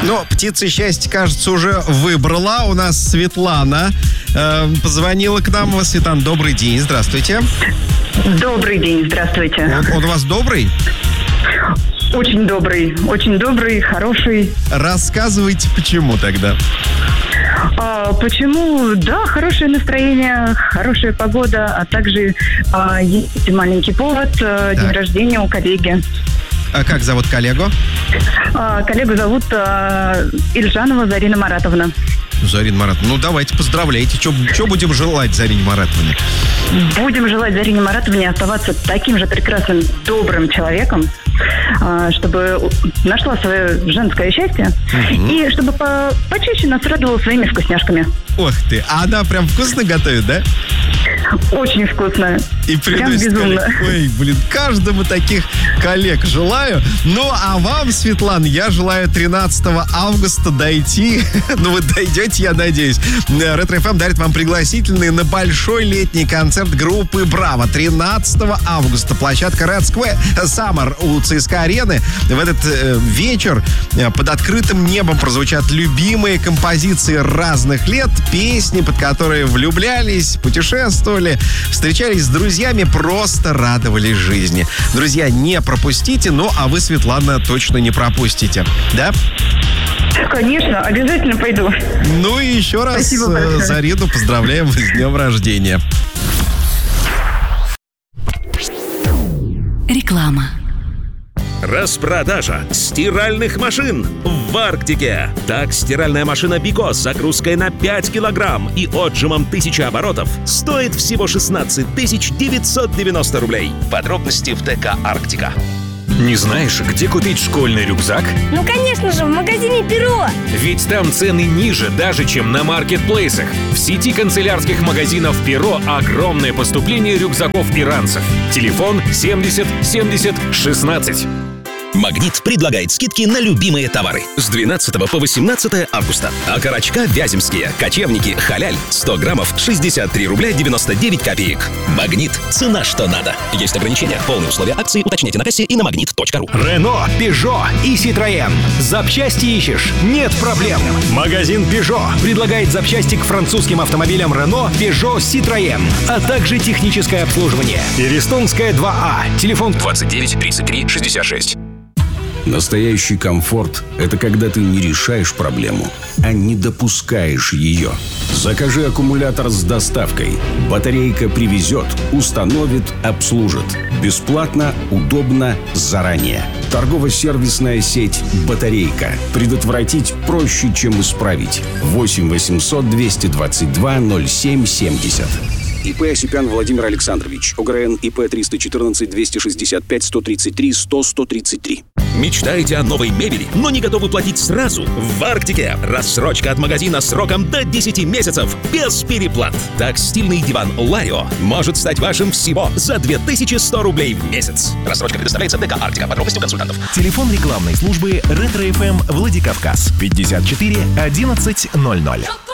Но птица счастья, кажется, уже выбрала. У нас Светлана позвонила к нам. Светлана, добрый день, здравствуйте. Добрый день, здравствуйте. Он у вас добрый? Очень добрый, хороший. Рассказывайте, почему тогда? Почему? Да, хорошее настроение, хорошая погода, а также есть маленький повод, день рождения у коллеги. А как зовут коллегу? Коллегу зовут Ильжанова Зарина Маратовна. Зарина Маратовна, ну давайте, поздравляйте. Что будем желать Зарине Маратовне? Будем желать Зарине Маратовне оставаться таким же прекрасным, добрым человеком, чтобы нашла свое женское счастье, и чтобы почаще нас радовала своими вкусняшками. Ох ты, а она прям вкусно готовит, да? Очень вкусно. И прям безумно. Ой, блин, каждому таких коллег желаю. Ну, а вам, Светлана, я желаю 13 августа дойти. Ну, вы дойдете, я надеюсь. Ретро ФМ дарит вам пригласительные на большой летний концерт группы «Браво». 13 августа. Площадка Red Square Summer у ЦСКА Арены. В этот вечер под открытым небом прозвучат любимые композиции разных лет, песни, под которые влюблялись, путешествовали, встречались с друзьями, просто радовались жизни. Друзья, не пропустите, ну, а вы, Светлана, точно не пропустите. Да? Конечно, обязательно пойду. Ну и еще раз Зарину поздравляем с днем рождения. Реклама. Распродажа стиральных машин в Арктике. Так, стиральная машина Бико с загрузкой на 5 килограмм и отжимом 1000 оборотов стоит всего 16 990 рублей. Подробности в ТК «Арктика». Не знаешь, где купить школьный рюкзак? Ну, конечно же, в магазине «Перо». Ведь там цены ниже даже, чем на маркетплейсах. В сети канцелярских магазинов «Перо» огромное поступление рюкзаков иранцев. Телефон 70 70 16. «Магнит» предлагает скидки на любимые товары с 12 по 18 августа. Окорочка вяземские, кочевники, халяль 100 граммов 63 рубля 99 копеек. «Магнит» – цена что надо. Есть ограничения. Полные условия акции уточняйте на кассе и на magnet.ru. Рено, Пежо и Citroën. Запчасти ищешь? Нет проблем. Магазин Пежо предлагает запчасти к французским автомобилям Рено, Пежо, Citroën, а также техническое обслуживание. Перестонская 2А. Телефон 29 33 66. Настоящий комфорт – это когда ты не решаешь проблему, а не допускаешь ее. Закажи аккумулятор с доставкой. Батарейка привезет, установит, обслужит. Бесплатно, удобно, заранее. Торгово-сервисная сеть «Батарейка». Предотвратить проще, чем исправить. 8 800 222 07 70. ИП Осипян Владимир Александрович. ОГРН ИП 314 265 133 100 133. Мечтаете о новой мебели, но не готовы платить сразу? В Арктике рассрочка от магазина сроком до 10 месяцев без переплат. Так, стильный диван Ларио может стать вашим всего за 2100 рублей в месяц. Рассрочка предоставляется ТК «Арктика». Подробности у консультантов. Телефон рекламной службы Ретро ФМ Владикавказ 54 11 00.